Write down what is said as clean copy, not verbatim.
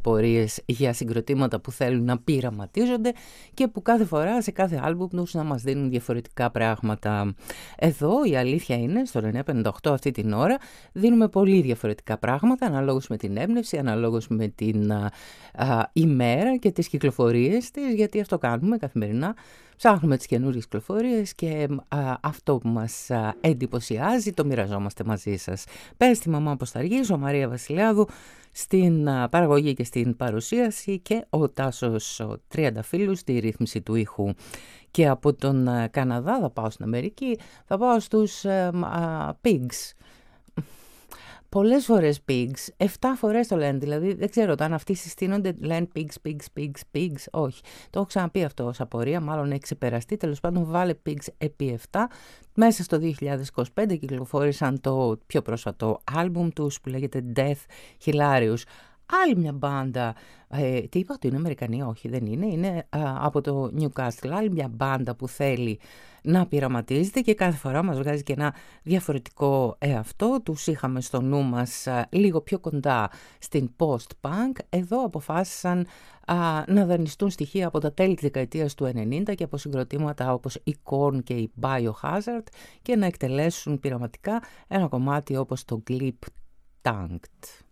απορίες για συγκροτήματα που θέλουν να πειραματίζονται και που κάθε φορά σε κάθε άλμπουμ τους να μας δίνουν διαφορετικά πράγματα. Εδώ η αλήθεια είναι, στο 958 αυτή την ώρα, δίνουμε πολύ διαφορετικά πράγματα, αναλόγως με την έμπνευση, αναλόγως με την ημέρα και τις κυκλοφορίες της, γιατί αυτό κάνουμε καθημερινά. Ψάχνουμε τις καινούριες κυκλοφορίες και αυτό που μας εντυπωσιάζει το μοιραζόμαστε μαζί σας. Πες τη μαμά πως θα αργήσω, ο Μαρία Βασιλιάδου στην παραγωγή και στην παρουσίαση και ο Τάσος ο Τριανταφύλλου στη ρύθμιση του ήχου. Και από τον Καναδά θα πάω στην Αμερική, θα πάω στους Pigs. Πολλές φορές pigs, 7 φορές το λένε, δηλαδή δεν ξέρω όταν αυτοί συστήνονται λένε pigs, όχι. Το έχω ξαναπεί αυτό ως απορία, μάλλον έχει ξεπεραστεί, τέλος πάντων βάλε pigs επί 7. Μέσα στο 2025 κυκλοφόρησαν το πιο πρόσφατο άλμπουμ τους που λέγεται Death Hilarious. Άλλη μια μπάντα, τι είπα ότι είναι Αμερικανή, όχι δεν είναι, είναι από το Newcastle, άλλη μια μπάντα που θέλει να πειραματίζεται και κάθε φορά μας βγάζει και ένα διαφορετικό εαυτό. Τους είχαμε στο νου μας λίγο πιο κοντά στην post-punk, εδώ αποφάσισαν να δανειστούν στοιχεία από τα τέλη της δεκαετίας του 90 και από συγκροτήματα όπως η Korn και η Biohazard και να εκτελέσουν πειραματικά ένα κομμάτι όπως το Glip Tanked.